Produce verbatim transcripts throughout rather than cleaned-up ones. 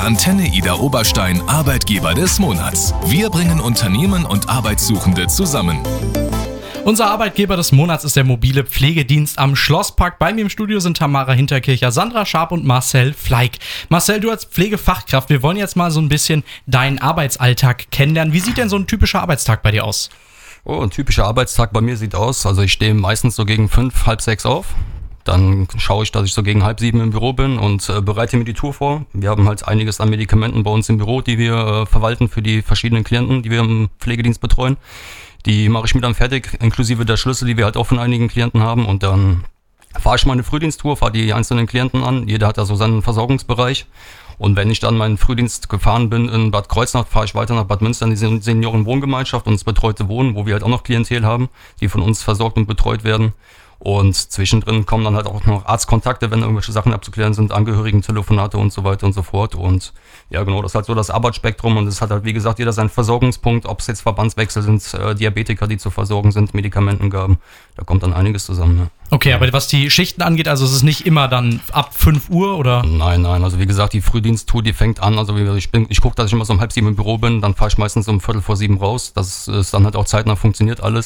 der Antenne Ida Oberstein Arbeitgeber des Monats. Wir bringen Unternehmen und Arbeitssuchende zusammen. Unser Arbeitgeber des Monats ist der mobile Pflegedienst am Schlosspark. Bei mir im Studio sind Tamara Hinterkircher, Sandra Scharp und Marcel Fleig. Marcel, du als Pflegefachkraft, wir wollen jetzt mal so ein bisschen deinen Arbeitsalltag kennenlernen. Wie sieht denn so ein typischer Arbeitstag bei dir aus? Oh, ein typischer Arbeitstag bei mir sieht aus, also ich stehe meistens so gegen fünf, halb sechs auf. Dann schaue ich, dass ich so gegen halb sieben im Büro bin und äh, bereite mir die Tour vor. Wir haben halt einiges an Medikamenten bei uns im Büro, die wir äh, verwalten für die verschiedenen Klienten, die wir im Pflegedienst betreuen. Die mache ich mir dann fertig, inklusive der Schlüssel, die wir halt auch von einigen Klienten haben. Und dann fahre ich meine Frühdiensttour, fahre die einzelnen Klienten an. Jeder hat da so seinen Versorgungsbereich. Und wenn ich dann meinen Frühdienst gefahren bin in Bad Kreuznach, fahre ich weiter nach Bad Münster in die Seniorenwohngemeinschaft und das betreute Wohnen, wo wir halt auch noch Klientel haben, die von uns versorgt und betreut werden. Und zwischendrin kommen dann halt auch noch Arztkontakte, wenn irgendwelche Sachen abzuklären sind, Angehörigen-Telefonate und so weiter und so fort. Und ja, genau, das ist halt so das Arbeitsspektrum und es hat halt, wie gesagt, jeder seinen Versorgungspunkt, ob es jetzt Verbandswechsel sind, äh, Diabetiker, die zu versorgen sind, Medikamentengaben, da kommt dann einiges zusammen. Ne? Okay, aber was die Schichten angeht, also es ist nicht immer dann ab fünf Uhr oder? Nein, nein, also wie gesagt, die Frühdiensttour, die fängt an, also ich, bin, ich gucke, dass ich immer so um halb sieben im Büro bin, dann fahre ich meistens um viertel vor sieben raus, das ist dann halt auch zeitnah funktioniert alles.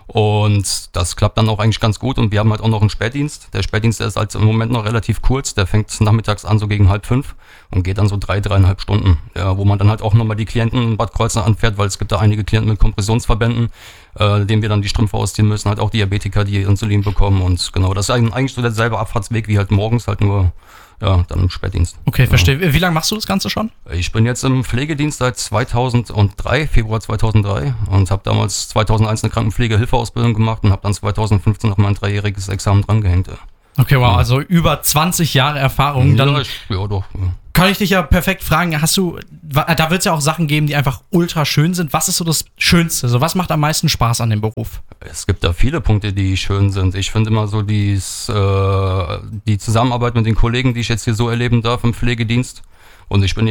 Und das klappt dann auch eigentlich ganz gut und wir haben halt auch noch einen Spätdienst. Der Spätdienst, der ist halt im Moment noch relativ kurz, der fängt nachmittags an so gegen halb fünf und geht dann so drei, dreieinhalb Stunden, ja, wo man dann halt auch nochmal die Klienten in Bad Kreuznach anfährt, weil es gibt da einige Klienten mit Kompressionsverbänden, äh, denen wir dann die Strümpfe ausziehen müssen, halt auch Diabetiker, die Insulin bekommen und genau, das ist eigentlich so derselbe Abfahrtsweg wie halt morgens, halt nur ja, dann im Spätdienst. Okay, verstehe. Ja. Wie lange machst du das Ganze schon? Ich bin jetzt im Pflegedienst seit zweitausenddrei, Februar zweitausenddrei und habe damals zweitausendeins eine Krankenpflegehilfeausbildung gemacht und habe dann zweitausendfünfzehn noch mein dreijähriges Examen drangehängt. Okay, wow, also über zwanzig Jahre Erfahrung. Dann ja, ich, ja, doch. Ja. Kann ich dich ja perfekt fragen, hast du, da wird es ja auch Sachen geben, die einfach ultra schön sind. Was ist so das Schönste? So, was macht am meisten Spaß an dem Beruf? Es gibt da viele Punkte, die schön sind. Ich finde immer so dies, äh, die Zusammenarbeit mit den Kollegen, die ich jetzt hier so erleben darf im Pflegedienst. Und ich bin